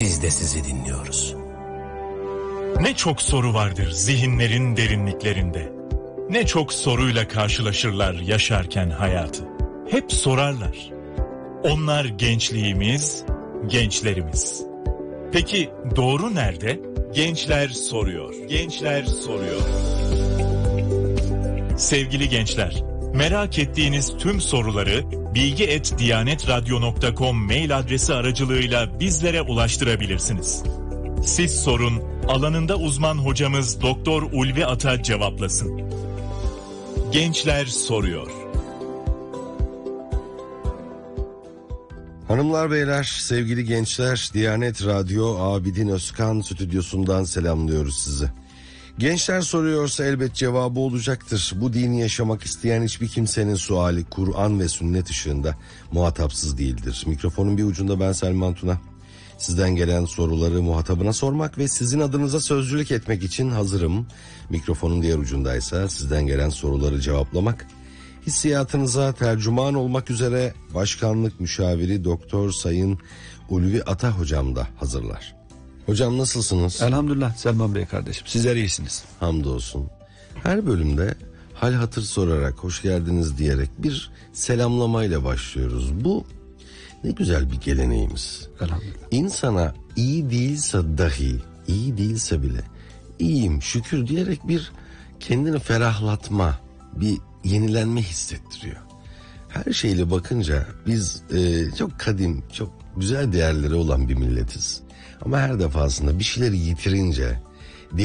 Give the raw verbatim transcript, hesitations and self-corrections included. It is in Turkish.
Biz de sizi dinliyoruz. Ne çok soru vardır zihinlerin derinliklerinde. Ne çok soruyla karşılaşırlar yaşarken hayatı. Hep sorarlar. Onlar gençliğimiz, gençlerimiz. Peki doğru nerede? Gençler soruyor. Gençler soruyor. Sevgili gençler, merak ettiğiniz tüm soruları bilgi et diyanet radyo nokta com mail adresi aracılığıyla bizlere ulaştırabilirsiniz. Siz sorun, alanında uzman hocamız Doktor Ulvi Ata cevaplasın. Gençler soruyor. Hanımlar beyler, sevgili gençler, Diyanet Radyo Abidin Özkan stüdyosundan selamlıyoruz sizi. Gençler soruyorsa elbet cevabı olacaktır. Bu dini yaşamak isteyen hiçbir kimsenin suali Kur'an ve sünnet ışığında muhatapsız değildir. Mikrofonun bir ucunda ben Selman Tuna. Sizden gelen soruları muhatabına sormak ve sizin adınıza sözcülük etmek için hazırım. Mikrofonun diğer ucundaysa sizden gelen soruları cevaplamak, hissiyatınıza tercüman olmak üzere Başkanlık Müşaviri Doktor Sayın Ulvi Ata hocam da hazırlar. Hocam nasılsınız? Elhamdülillah Selman Bey kardeşim, sizler iyisiniz. Hamdolsun. Her bölümde hal hatır sorarak, hoş geldiniz diyerek bir selamlamayla başlıyoruz. Bu ne güzel bir geleneğimiz. Elhamdülillah. İnsana iyi değilse dahi, iyi değilse bile iyiyim şükür diyerek bir kendini ferahlatma, bir yenilenme hissettiriyor. Her şeyle bakınca biz e, çok kadim, çok güzel değerleri olan bir milletiz. Ama her defasında bir şeyleri yitirince